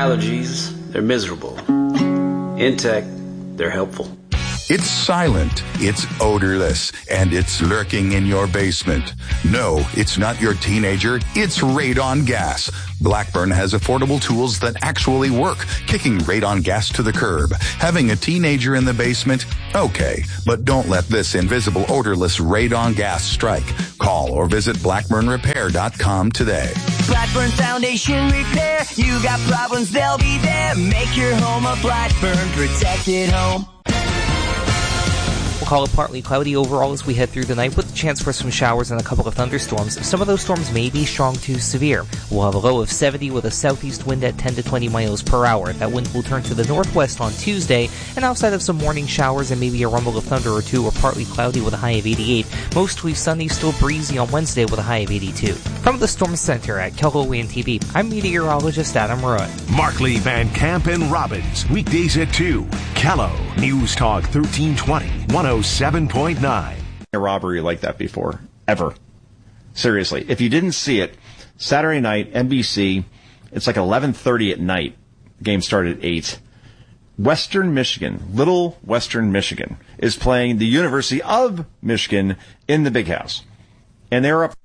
allergies, they're miserable. In tech, they're helpful. It's silent, it's odorless, and it's lurking in your basement. No, it's not your teenager, it's radon gas. Blackburn has affordable tools that actually work, kicking radon gas to the curb. Having a teenager in the basement? Okay, but don't let this invisible, odorless radon gas strike. Call or visit blackburnrepair.com today. Blackburn Foundation Repair. You got problems, they'll be there. Make your home a Blackburn protected home. We'll call it partly cloudy overall as we head through the night with a chance for some showers and a couple of thunderstorms. Some of those storms may be strong to severe. We'll have a low of 70 with a southeast wind at 10 to 20 miles per hour. That wind will turn to the northwest on Tuesday, and outside of some morning showers and maybe a rumble of thunder or two, we're partly cloudy with a high of 88. Mostly sunny, still breezy on Wednesday with a high of 82. From the Storm Center at KELO-WIN TV, I'm meteorologist Adam Rudd. Markley, Van Camp, and Robbins, weekdays at 2. KELO, News Talk 1320, 107.9. A robbery like that before, ever. Seriously. If you didn't see it, Saturday night, NBC, it's like 11:30 at night. Game started at 8. Western Michigan, Little Western Michigan, is playing the University of Michigan in the Big House. And they're up